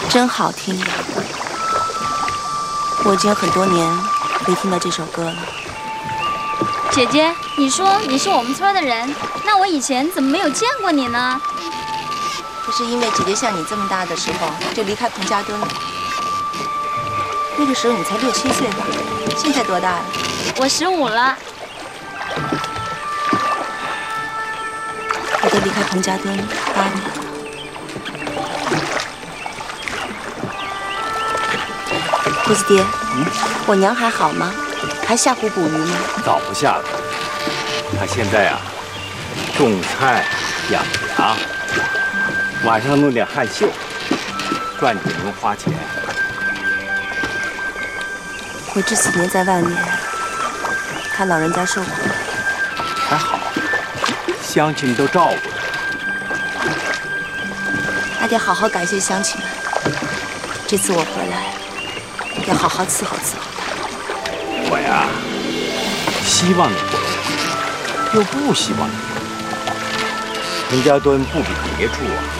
真好听。我已经有很多年没听到这首歌了。 姐姐，你说你是我们村的人，那我以前怎么没有见过你呢？ 这是因为姐姐像你这么大的时候就离开彭家墩了。那个时候你才6、7岁吧？现在多大了？ 我15了。 我都离开彭家墩8年了。胡子爹，我娘还好吗？还下湖捕鱼吗？ 早不下了。她现在啊，种菜、养羊，晚上弄点汗绣，赚点零花钱。 我这几年在外面看老人家受苦， 还好，乡亲都照顾着。 还得好好感谢乡亲们。这次我回来，要好好伺候伺候他。 我呀，希望你回来，又不希望你回来。彭家墩不比别处啊，